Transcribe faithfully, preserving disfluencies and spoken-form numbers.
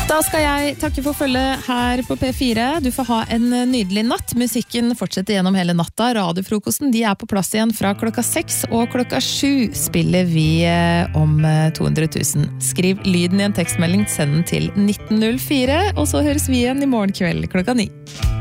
Da skal jeg takke for følget her på P fire. Du får ha en nydelig natt. Musikken fortsetter gjennom hele natta. Radiofrokosten, de er på plass igjen fra klokka seks, og klokka sju spiller vi om to hundre tusen. Skriv lyden i en tekstmelding, send den til nitten null fire, og så høres vi igjen i morgen kveld klokka ni.